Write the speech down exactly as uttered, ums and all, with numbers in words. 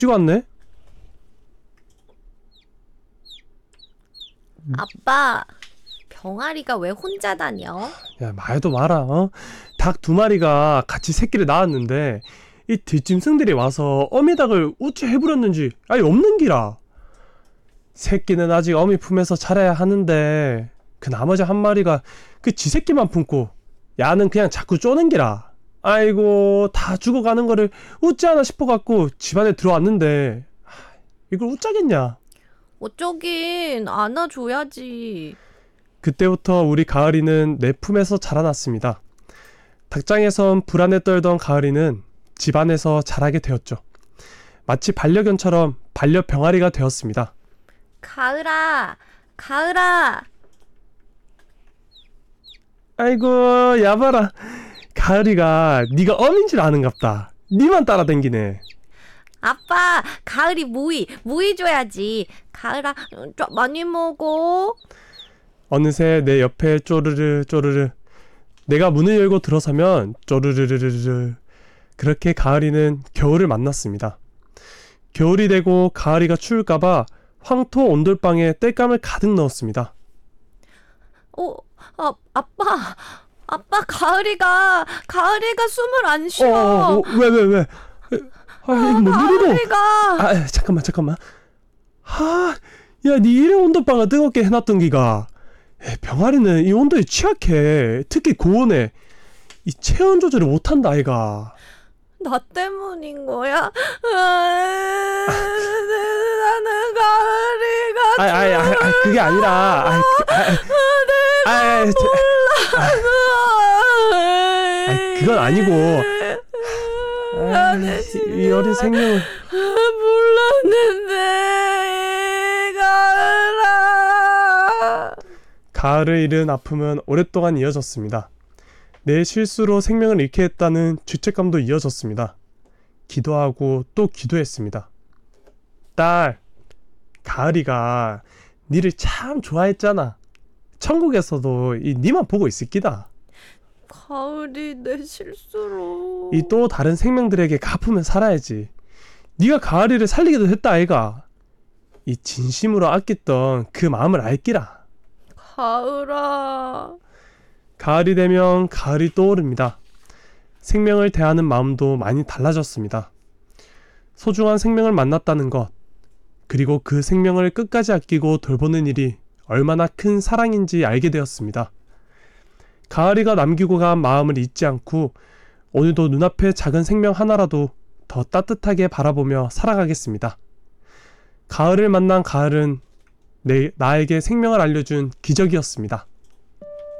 왔네? 아빠, 병아리가 왜 혼자 다녀? 야, 말도 마라. 어? 닭 두 마리가 같이 새끼를 낳았는데 이 뒷짐승들이 와서 어미닭을 우째해버렸는지 아예 없는 기라. 새끼는 아직 어미 품에서 자라야 하는데 그 나머지 한 마리가 그 지 새끼만 품고 야는 그냥 자꾸 쪼는 기라. 아이고, 다 죽어가는 거를 웃자나 싶어갖고 집안에 들어왔는데 이걸 웃자겠냐. 어쩌긴 안아줘야지. 그때부터 우리 가을이는 내 품에서 자라났습니다. 닭장에선 불안에 떨던 가을이는 집안에서 자라게 되었죠. 마치 반려견처럼 반려병아리가 되었습니다. 가을아, 가을아. 아이고, 야봐라. 가을이가 네가 어민 줄 아는갑다. 니만 따라댕기네. 아빠, 가을이 모이, 모이 줘야지. 가을아, 좀 많이 먹어. 어느새 내 옆에 쪼르르 쪼르르. 내가 문을 열고 들어서면 쪼르르르르르. 그렇게 가을이는 겨울을 만났습니다. 겨울이 되고 가을이가 추울까봐 황토 온돌방에 땔감을 가득 넣었습니다. 어, 아, 아빠, 아빠, 가을이가, 가을이가 숨을 안 쉬어. 어, 어, 왜, 왜, 왜? 아, 이거 뭔 일이고? 가을이가. 아, 잠깐만, 잠깐만. 하, 야, 니 이래 온돌방을 뜨겁게 해놨던 기가. 에, 병아리는 이 온도에 취약해. 특히 고온에. 이 체온 조절을 못한다, 아이가. 나 때문인 거야? 아, 나는 가을이가 아, 아, 아, 아, 그게 아니라. 아, 그, 아, 아, 아, 아, 아, 그건 아니고. 아, 이, 이 어린 생명을. 몰랐는데 가을아. 가을을 잃은 아픔은 오랫동안 이어졌습니다. 내 실수로 생명을 잃게 했다는 죄책감도 이어졌습니다. 기도하고 또 기도했습니다. 딸, 가을이가 니를 참 좋아했잖아. 천국에서도 이 니만 보고 있을 기다. 가을이 내 실수로. 이 또 다른 생명들에게 갚으면 살아야지. 니가 가을이를 살리기도 했다 아이가. 이 진심으로 아꼈던 그 마음을 알기라. 가을아. 가을이 되면 가을이 떠오릅니다. 생명을 대하는 마음도 많이 달라졌습니다. 소중한 생명을 만났다는 것, 그리고 그 생명을 끝까지 아끼고 돌보는 일이 얼마나 큰 사랑인지 알게 되었습니다. 가을이가 남기고 간 마음을 잊지 않고 오늘도 눈앞에 작은 생명 하나라도 더 따뜻하게 바라보며 살아가겠습니다. 가을을 만난 가을은 내, 나에게 생명을 알려준 기적이었습니다.